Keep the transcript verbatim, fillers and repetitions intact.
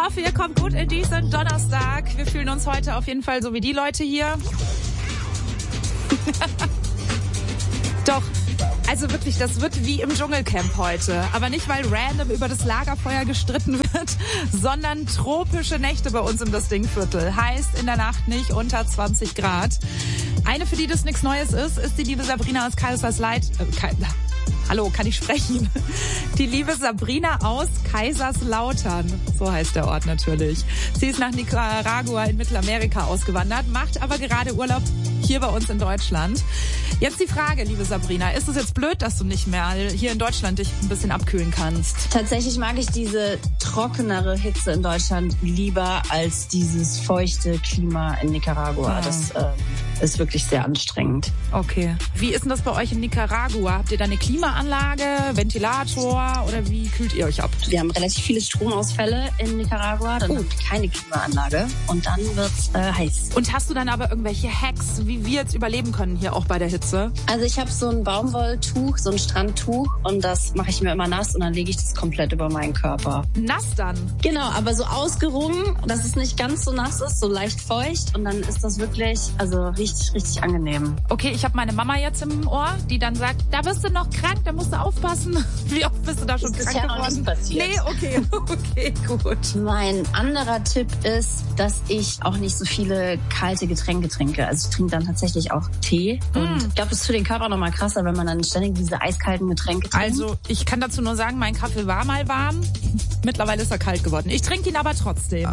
hoffe, ihr kommt gut in diesen Donnerstag. Wir fühlen uns heute auf jeden Fall so wie die Leute hier. Doch, also wirklich, das wird wie im Dschungelcamp heute. Aber nicht, weil random über das Lagerfeuer gestritten wird, sondern tropische Nächte bei uns im Das Ding-Viertel. Heißt in der Nacht nicht unter zwanzig Grad. Eine, für die das nichts Neues ist, ist die liebe Sabrina aus Kaiserslautern. Äh, Ka- Hallo, kann ich sprechen? Die liebe Sabrina aus Kaiserslautern. So heißt der Ort natürlich. Sie ist nach Nicaragua in Mittelamerika ausgewandert, macht aber gerade Urlaub hier bei uns in Deutschland. Jetzt die Frage, liebe Sabrina, ist es jetzt blöd, dass du nicht mehr hier in Deutschland dich ein bisschen abkühlen kannst? Tatsächlich mag ich diese trockenere Hitze in Deutschland lieber als dieses feuchte Klima in Nicaragua. Ah. Das äh, ist wirklich sehr anstrengend. Okay. Wie ist denn das bei euch in Nicaragua? Habt ihr da eine Klimaanlage, Ventilator oder wie kühlt ihr euch ab? Wir haben relativ viele Stromausfälle in Nicaragua, dann Oh. haben wir keine Klimaanlage und dann wird's äh, heiß. Und hast du dann aber irgendwelche Hacks, wie wir jetzt überleben können hier auch bei der Hitze? Also ich habe so ein Baumwolltuch, so ein Strandtuch und das mache ich mir immer nass und dann lege ich das komplett über meinen Körper. Nass dann? Genau, aber so ausgerungen, dass es nicht ganz so nass ist, so leicht feucht und dann ist das wirklich, also richtig, richtig angenehm. Okay, ich habe meine Mama jetzt im Ohr, die dann sagt, da wirst du noch krank, da musst du aufpassen. Wie oft bist du da schon Ist krank bisher noch geworden? nicht passiert. Nee, okay, okay, gut. Mein anderer Tipp ist, dass ich auch nicht so viele kalte Getränke trinke. Also ich trinke dann tatsächlich auch Tee. Und ich glaube, das ist für den Körper noch mal krasser, wenn man dann ständig diese eiskalten Getränke trinkt. Also, ich kann dazu nur sagen, mein Kaffee war mal warm. Mittlerweile ist er kalt geworden. Ich trinke ihn aber trotzdem.